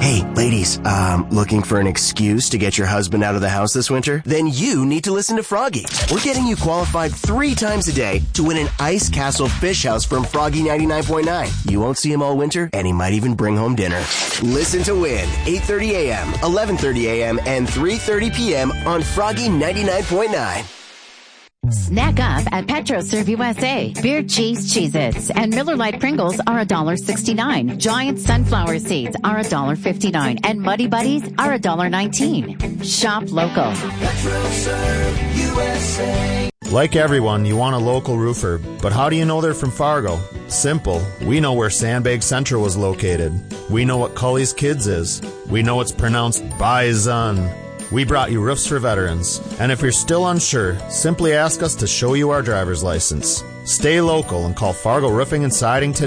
Hey, ladies, looking for an excuse to get your husband out of the house this winter? Then you need to listen to Froggy. We're getting you qualified 3 times a day to win an Ice Castle Fish House from Froggy 99.9. You won't see him all winter, and he might even bring home dinner. Listen to win, 8:30 a.m., 11:30 a.m., and 3:30 p.m. on Froggy 99.9. Snack up at PetroServe USA. Beer cheese Cheez-Its and Miller Lite Pringles are $1.69. Giant sunflower seeds are $1.59. And Muddy Buddies are $1.19. Shop local. PetroServe USA. Like everyone, you want a local roofer, but how do you know they're from Fargo? Simple. We know where Sandbag Central was located. We know what Cully's Kids is. We know it's pronounced Bison. We brought you Roofs for Veterans. And if you're still unsure, simply ask us to show you our driver's license. Stay local and call Fargo Roofing and Siding today.